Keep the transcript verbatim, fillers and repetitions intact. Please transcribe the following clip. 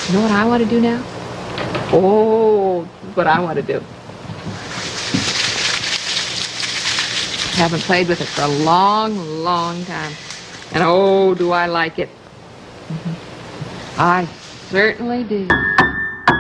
You know what I want to do now? Oh, this is what I want to do. Haven't played with it for a long, long time. And oh, do I like it. Mm-hmm. I certainly do.